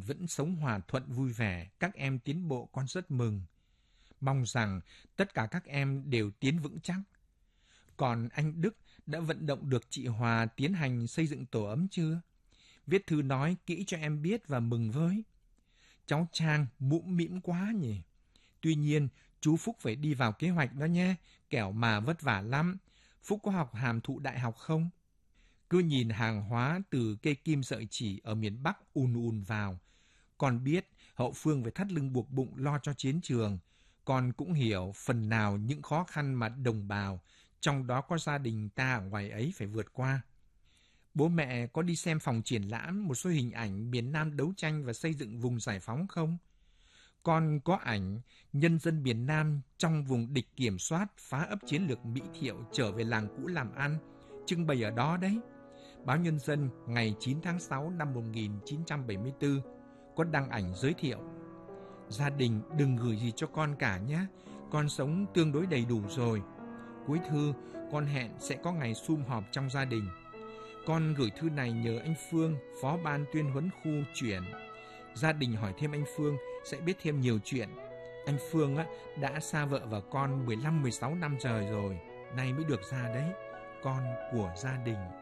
vẫn sống hòa thuận vui vẻ, các em tiến bộ con rất mừng. Mong rằng tất cả các em đều tiến vững chắc. Còn anh Đức đã vận động được chị Hòa tiến hành xây dựng tổ ấm chưa? Viết thư nói kỹ cho em biết và mừng với. Cháu Trang mũm mĩm quá nhỉ. Tuy nhiên, chú Phúc phải đi vào kế hoạch đó nhé, kẻo mà vất vả lắm. Phúc có học hàm thụ đại học không? Cứ nhìn hàng hóa từ cây kim sợi chỉ ở miền Bắc ùn vào. Con biết hậu phương phải thắt lưng buộc bụng lo cho chiến trường. Con cũng hiểu phần nào những khó khăn mà đồng bào, trong đó có gia đình ta ở ngoài ấy phải vượt qua. Bố mẹ có đi xem phòng triển lãm một số hình ảnh miền Nam đấu tranh và xây dựng vùng giải phóng không? Con có ảnh nhân dân miền Nam trong vùng địch kiểm soát phá ấp chiến lược Mỹ Thiệu trở về làng cũ làm ăn, trưng bày ở đó đấy. Báo Nhân dân ngày 9 tháng 6 năm 1974 có đăng ảnh giới thiệu. Gia đình đừng gửi gì cho con cả nhé, con sống tương đối đầy đủ rồi. Cuối thư, con hẹn sẽ có ngày sum họp trong gia đình. Con gửi thư này nhờ anh Phương, phó ban tuyên huấn khu chuyển. Gia đình hỏi thêm anh Phương sẽ biết thêm nhiều chuyện. Anh Phương đã xa vợ và con 15-16 năm trời rồi, nay mới được ra đấy. Con của gia đình.